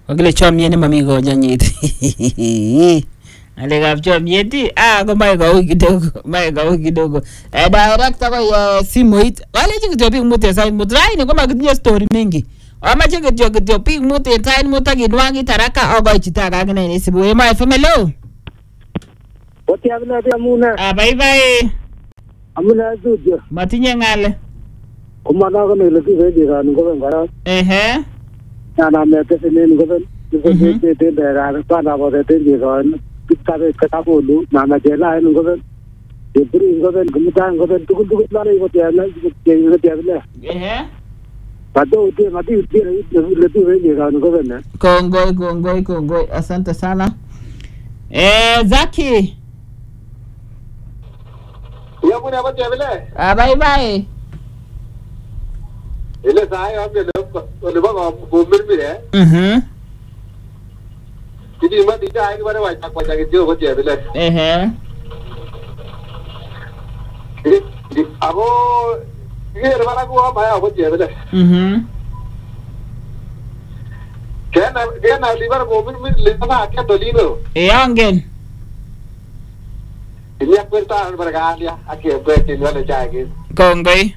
Ogile chomye ne mami go janyit. Ale gap chomyeti ko mai go kidogo. Director ko simoit. Wale chikityo pik mute sai mutrai ni koma kitinye story mingi. Amache kityo pik mute sai muta kinwangi taraka ogo chita kagine ni sibu ema FMLO. Oti abna dia muna. Bye bye. Amuna zujo. Matinye ngale. Kumana ko ne lati ve dira ngo ben gara. Na me te se ne ngo ben. Te dera pa na bo te dira. Pikkare kata bolu na na jela ngo ben. Te puri ngo ben gumita ngo ben tukul la ne ko te na ke te abna. Pado uti mati uti lati ve dira ngo ben. Kongoi. Asante sana. Zaki. Ya muna ba tebele? Bye bye. Ile sai ambe le ba go mirmire. Kidi ma dita ai ba wa ta kwa ta ke go tebele. Abo ngere ba go ba ya go tebele. Kena libar go mirmire le ba ka dolino. Angen. Ini aku tahu berkali aku berarti wala jagi. Kongoi.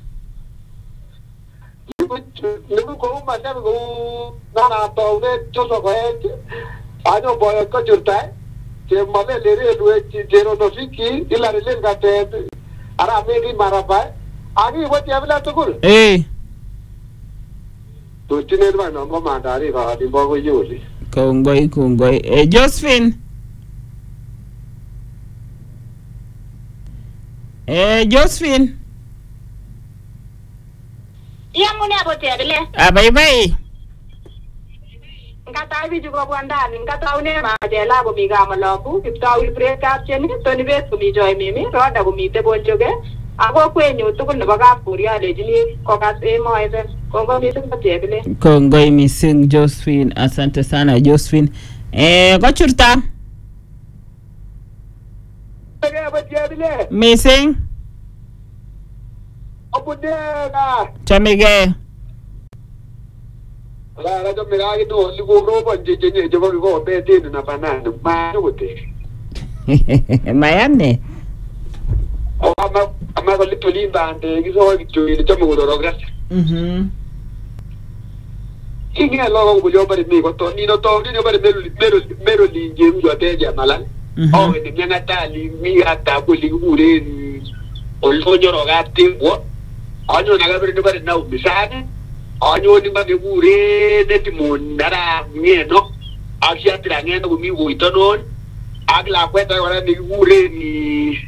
Niku ko macam ko na tahu ne coba ko ajo boy ko jurta ke male lere duwe jero no fiki ila len gate ara meri maraba agi wati abla to kul to tiner ba no ma dari ba di bogo yuli. Kongoi. Josephine. Josephine. Iya mune abote adele. Bye bye. Ngata bi jugo bwandani ngata une ma jela bo mi ga maloku kipta ul break up cheni to ni bet ko mi joy mimi roda bo mi te bonjoge ago kwenyu tukun nebo kapuria lejini ko kas emo even kongo mising bote adele. Kongoi mising Josephine, asante sana Josephine. Kochurta. Missing. Abudega. Chamige. La jamira ito ligo roba jeje jebo go bete na banana ma yote. Mayane. Ama ko litoli bande gizo gizo ile jamu go rogra. Inge lo go yo bare mi ko to ni no to ni bare mero li njem jo teja malan. Ni nyanga tali mi ata ko li ure olfo nyoro gati wo. Anyo na gabre bare na ubisane. Anyo ni bare ure de timon dara ngeno. Asia tira ngeno ko mi wo itonon. Agla kweta wala ni ure ni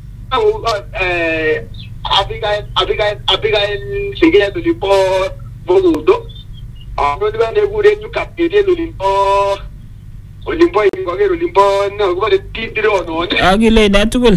Abigail sigila tulipo bogudo. Ano di ba ne ure nyu kapire tulipo Olimpo ingogero Olimpo no ko de tindiro no. Agile datukul.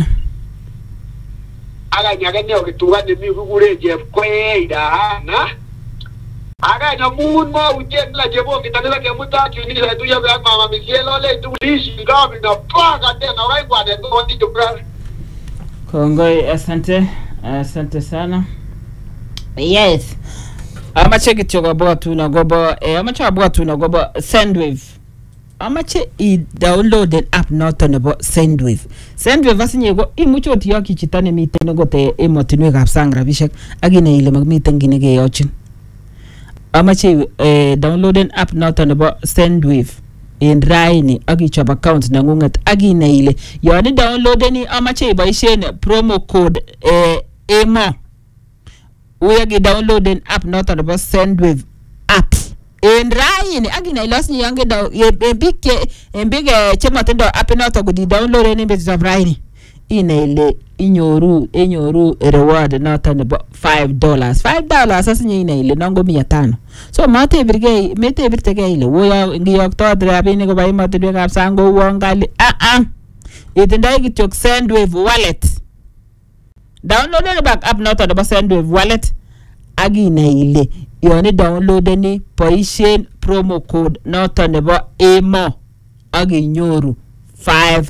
Aga nyaga ne o tuwa de mi ure je kweda na. Aga nyamun mo uje la jebo kitanela ke muta tuni la tuya ba mama misielo le tulishi ngabi na paka tena wai kwa de no ndi jukra. Kongoi, asante sana. Yes. Amache kityoga bwa tuna gobo amache abwa tuna gobo Sendwave. Amache I downloaded app not on about Sendwave. Sendwave asinye go imucho otiyo kichitane miten gote emotinwek ab sang rabishek agine ile magmiten gine ke yochin. Amache downloaded app not on about Sendwave. In raini akichop account nangunget agine ile yoni download ni amache iboisien promo code EMO uyagi download an app not about Sendwave app in raini agine ile osni yange da big chemotendo app not go di download ni bit of raini ine ile inyoru reward not about $5 asini ine ile nango 500 so mate birge ile woya ngiyokto drabi ko bai mate de kap sango wongali itindai kityok Sendwave wallet download the back app not about Sendwave wallet agine ile yoni download ni poishen promo code not about EMO aginyoru $5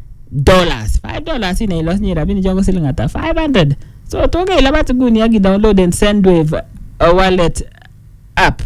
ina ilos ni rabini jongo silingata 500 so toge ilabati guni agi download and Sendwave wallet app